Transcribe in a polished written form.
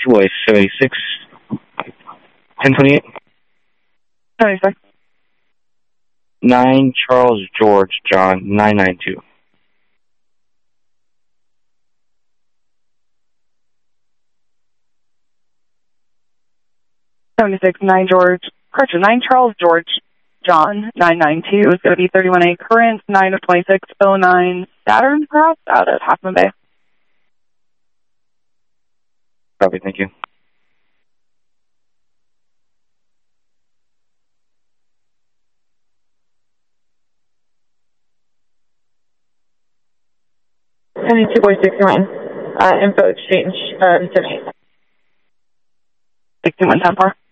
boy 76, 1028. 76. 9 Charles George John 992. Nine Charles George John 992 is going to be 31A current 9 of 2609 Saturn Cross out of Half Moon Bay. Copy, thank you. Two boy 61. Info exchange 78. 61 10 4.